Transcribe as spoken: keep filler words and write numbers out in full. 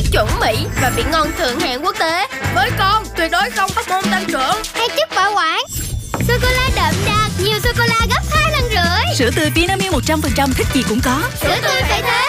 chuẩn Mỹ và vị ngon thượng hạng quốc tế. Với con, tuyệt đối không phát môn tăng trưởng hay chất bảo quản. Sô-cô-la đậm đặc, nhiều sô-cô-la gấp hai lần rưỡi. Sữa tươi Vinamilk một trăm phần trăm thích gì cũng có. Sữa tươi phải thế.